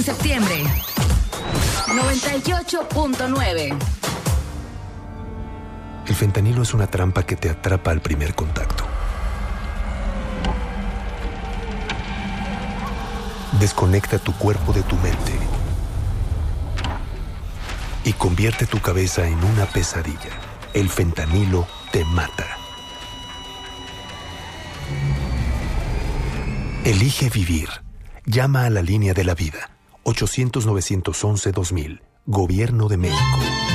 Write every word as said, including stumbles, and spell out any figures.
Septiembre. noventa y ocho punto nueve. El fentanilo es una trampa que te atrapa al primer contacto. Desconecta tu cuerpo de tu mente y convierte tu cabeza en una pesadilla. El fentanilo te mata. Elige vivir. Llama a la línea de la vida. ochocientos, novecientos once, dos mil. Gobierno de México.